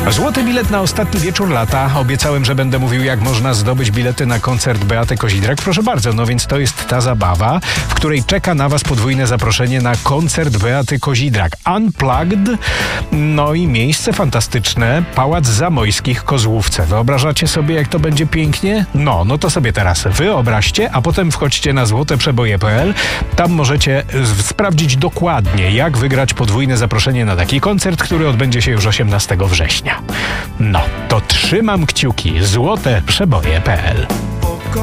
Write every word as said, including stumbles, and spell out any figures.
Złoty bilet na ostatni wieczór lata. Obiecałem, że będę mówił, jak można zdobyć bilety na koncert Beaty Kozidrak. Proszę bardzo, no więc to jest ta zabawa, w której czeka na was podwójne zaproszenie na koncert Beaty Kozidrak. Unplugged, no i miejsce fantastyczne, Pałac Zamojskich, Kozłówce. Wyobrażacie sobie, jak to będzie pięknie? No, no to sobie teraz wyobraźcie, a potem wchodźcie na złoteprzeboje kropka p l. Tam możecie sprawdzić dokładnie, jak wygrać podwójne zaproszenie na taki koncert, który odbędzie się już osiemnastego września. No, to trzymam kciuki. złoteprzeboje kropka p l.